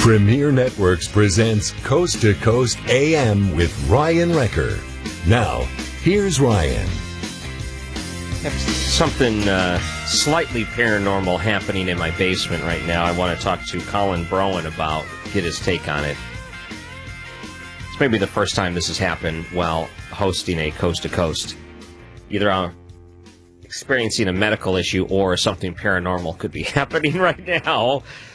Premier Networks presents Coast to Coast AM with Ryan Wrecker. Now, here's Ryan. I have something slightly paranormal happening in my basement right now. I want to talk to Colin Broen about, get his take on it. It's maybe the first time this has happened while hosting a Coast to Coast. Either I'm experiencing a medical issue or something paranormal could be happening right now.